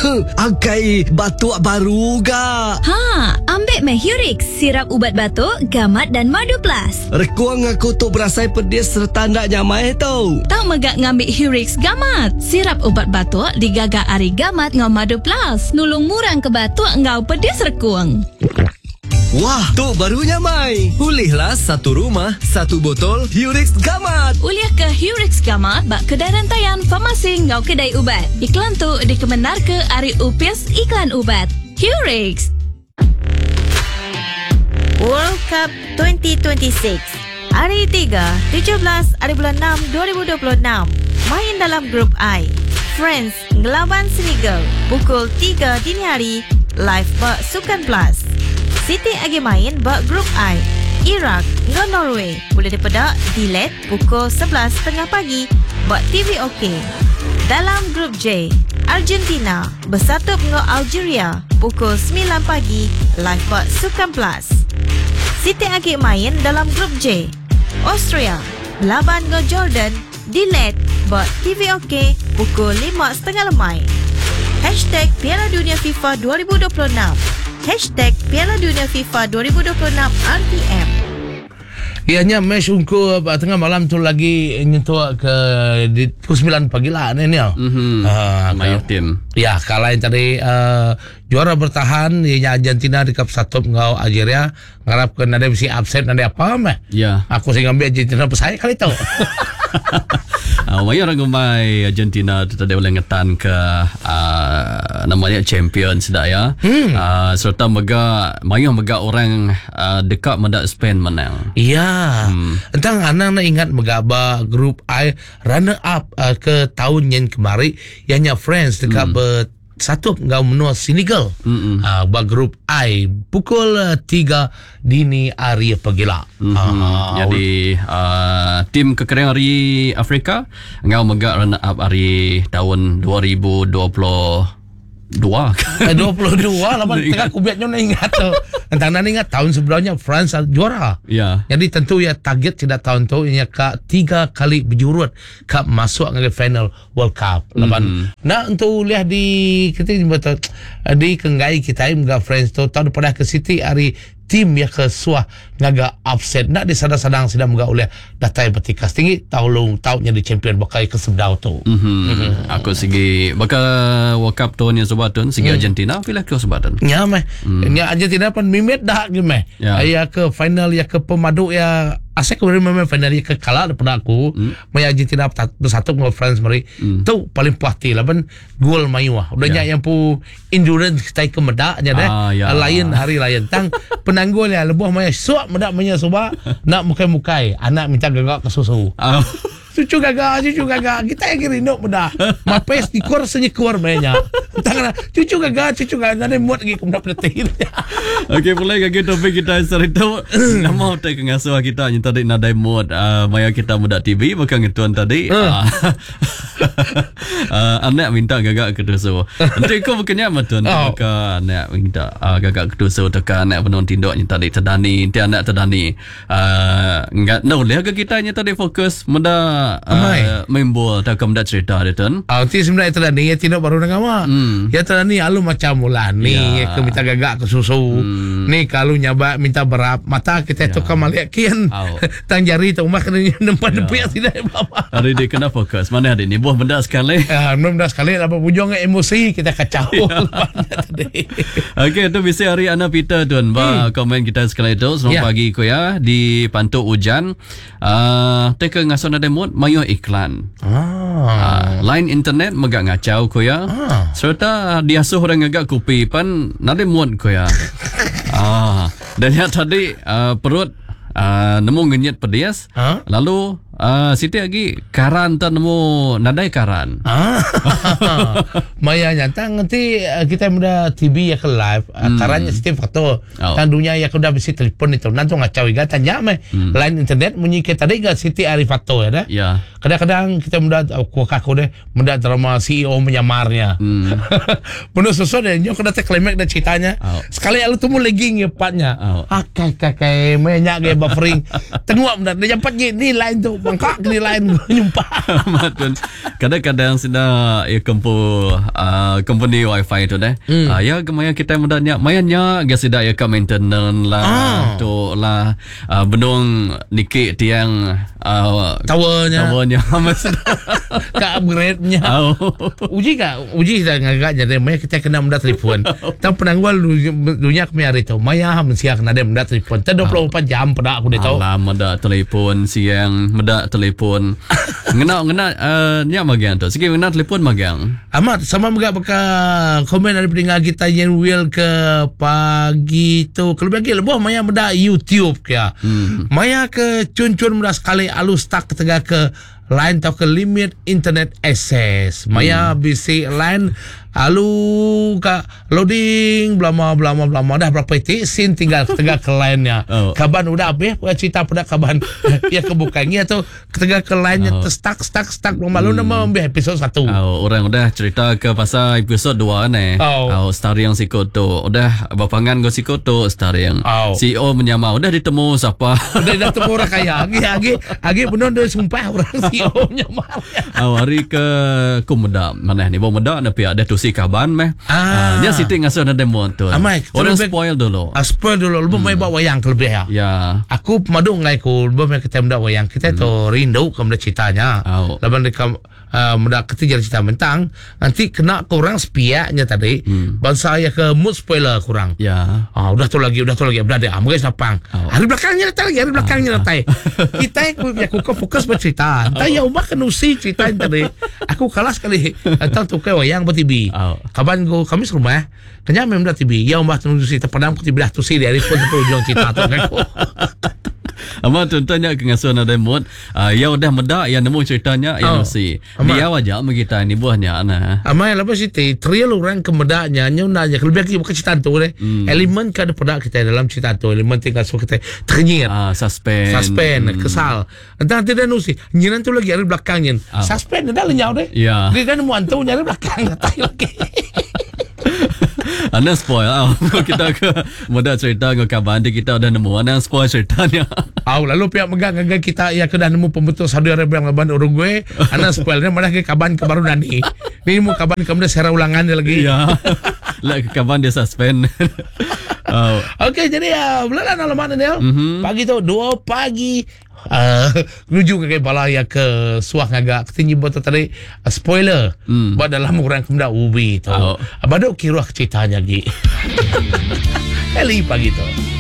Angkai batuk baru ga. Ambil Hurix, sirap ubat batuk, gamat dan madu plus. Rekuang aku tu berasai pedis serta ndak nyamai tau. Tak megak ngambil Hurix gamat. Sirap ubat batuk digagak ari gamat ngau madu plus. Nulung murang ke batuk ngau pedis rekuang. Wah, tu barunya Mai. Pulihlah satu rumah, satu botol Hurix Gamat. Uliah ke Hurix Gamat bak kedai rantaian farmasi ngau kedai ubat. Iklan tu dikebenar ke ari UPS iklan ubat. Hurix. World Cup 2026 Hari 3, 17 hari bulan 6 2026 Main dalam grup I. France ngelawan Senegal pukul 3 dini hari. Live bak Sukan Plus. Siti agi main bak grup I. Iraq ngelawan Norway boleh dipedak dilet pukul 11.30 pagi bak TV OK. Dalam grup J, Argentina bersatu dengan Algeria pukul 9 pagi live bak Sukan Plus. Siti agi main dalam grup J, Austria lawan dengan Jordan dilet bak TV OK pukul 5.30 lemai. Hashtag Piala Dunia FIFA 2026. Hashtag Piala Dunia FIFA 2026 RTM. Ianya match unku tengah malam tu lagi nyentuh ke di pukul 9 pagi lah ni ya. Mayor tim. Ya, kalahin tadi juara bertahan ianya Argentina di Cup 1 ngau Algeria ngarap ke nade mesti absen nade apa meh. Ya. Aku sing ambil Argentina pesai kali tu. Mayor ramai Argentina tu tadi boleh ngetan ke namanya champion sudah ya. Serta mayor mega orang dekat mendak Spain menang. Iya. Entang anak nak ingat megaba grup I runner up ke tahun yang kemarin ianya France dekat satu ngau menua Senegal. Ba grup I pukul 3 dini hari pagila. Jadi tim kekereng hari Afrika ngau megak runner up hari tahun 2022 lapan tengah kubiatnya nak ingat tu. Entang nak ingat tahun sebelumnya France juara. Ya. Jadi tentu ya target tidak tahun tu ianya ke 3 kali berjurut ke masuk ke final World Cup. Lapan nak untuk lihat di kita di kenggai kita dengan France tu tahun pada ke City hari tim yang ke suah ngaga upset nak disadang-sadang sedang menga oleh data yang petikas tinggi tahun tahunnya di champion bakai ke sebdau tu. Aku segi bakal World Cup tahun yang sebatun segi Argentina pilih ke sebatun. Ya meh. Ya Argentina pun mimet dah ke meh. Ya ke final ya ke pemadu ya asyik kemarin memang final ya ke kalah daripada aku. Maya Argentina bersatu dengan France mari. Tu paling puas hati lah ben gol mayu ah. Udahnya yang pu endurance kita ke medaknya deh. Lain hari lain tang penanggul ya lebuh maya suap medak maya soba nak mukai-mukai anak minta gagak ke susu. Cucu gagak kita yang kiri nok bedah mapes di kor senyekor mainnya tangan cucu gagak ada muat lagi kemudian penetin. Okey boleh gagi topik kita seri tu nama tak ngasuh kita yang tadi nadai muat maya kita muda TV bukan ngetuan tadi anak minta gagak ke dosa nanti kau bukannya matun maka anak minta gagak ke dosa tekan anak penon tindok yang tadi terdani anak terdani enggak no lihat ke kita yang tadi fokus muda main bola tak kamu dah cerita dia tu. Ti sebenarnya terdani ya tidak baru dengan awak. Ya terdani alu macam mula ni ke minta gagak ke susu. Ni kalau nyaba minta berap mata kita tu kamal yakin. Tang jari tu mak kena nempat tidak apa. Hari dia kena fokus. Mana hari ni buah benda sekali. Benda sekali apa bujung emosi kita kacau. Okey tu bisa hari anak Peter tuan ba komen kita sekali tu selamat pagi ko ya di Pantuk Hujan. Teka ngason ada mood mayo iklan. Line internet megak ngacau ko ya. Serta diasuh orang agak kopi pan nade muat ko ya. Dan ya tadi perut nemu ngenyet pedas. Lalu Siti lagi karan tak nemu nadai karan. Maya nyata nanti kita muda TV ya ke live karannya Siti foto kan dunia ya kuda bisi telepon itu nanti ngacau iga tanya me line internet munyi kita tadi ga Siti ari foto ya dah. Kadang-kadang kita muda kuakaku deh muda drama CEO menyamarnya. Penuh sesuatu deh nyok kena teklemek dan ceritanya. Sekali alu tuh legging ya patnya. Kakai banyak ge buffering. Tengok muda dia cepat ni line tu Mangkak kini lain nyumpah. Matun. Kadang-kadang sudah ya company wifi tu deh. Ya gemaya kita mudahnya mayanya gasida ya ka maintenance lah tu lah benung nikik tiang Towernya masih ka upgrade-nya. Uji dah ngagaknya deh maya kita kena mendat telefon. Tahu penanggual dunia kami hari tu. Maya mensiak kena deh mendat telefon. 24 jam pada aku dia tahu. Alah meda telefon siang, meda telefon. Ngena nya magang tu. Sikit ngena telefon magang. Amat sama juga beka komen dari pendengar kita yang will ke pagi tu. Kalau bagi lebih maya meda YouTube kya. Maya ke cun-cun meda sekali alus tak ketega ke line tau ke limit internet access. Maya bisi line alu ka loading blama dah berapa titik sin tinggal ketega ke line-nya. Kaban udah habis cerita pada kaban ya kebukannya tu ketega ke line-nya stuck malu nama ambil episod 1. Orang udah cerita ke pasal episod 2 ni. Story yang sikut tu udah bapangan go sikut tu story yang CEO menyama udah ditemu siapa. Udah temu orang kaya. Agi benar dia sumpah orang CEO menyama. Hari ke kumeda mana ni bawa meda tapi ada tu si kaban meh. Dia sitting ngasuh ada demo tu. Orang spoil dulu. Spoil dulu lebih mai bawa wayang kelebih ya. Ya. Aku pemadu ngai ku lebih mai kita mendak wayang. Kita tu rindu kemudian ceritanya. Laban dekat mendak ketiga cerita mentang nanti kena kurang sepiaknya tadi. Bangsa saya ke mood spoiler kurang. Ya. Udah tu lagi berada amgai sapang. Hari belakangnya datang. Kita aku fokus bercerita. Entah ya umak kenusi cerita tadi. Aku kalah sekali. Entah tu ke wayang bertibi. Kaban go kami serumah. Kanya memang dah tibi. Ya umak kenusi terpadam ku tibi dah tu si dari pun tu ujung cerita tu aku. Ama contohnya ke ngasuh ada mood. Ya udah meda yang nemu ceritanya ya nusi. Dia wajah kita ni buahnya ana. Ama lepas itu trial orang kemedanya nyunanya lebih lagi bukan cerita tu deh. Elemen kada pada kita dalam cerita tu elemen tinggal so kita ternyir. Suspense kesal. Entah tidak nusi. Nyiran tu lagi ada belakangnya. Suspense dah lenyau deh. Dia dah nemu antu nyari belakang tai lagi. Anda spoil kita ke mudah cerita ke kaban kita udah nemu anda spoil ceritanya. Lalu pihak megang kita ya kedah nemu pembetul Saudi Arabia lawan Uruguay. Anda spoilnya malah ke kaban ke baru nani. Ini mu kaban kemudian sera ulangan lagi. Ya. Lah ke kaban dia suspend. Okey jadi bulan alaman ni. Pagi tu 2 pagi menuju ke balai ke suah ngagak ketinggi buat tadi spoiler buat dalam orang kemudian ubi tu badok kira ceritanya lagi Eli pagi tu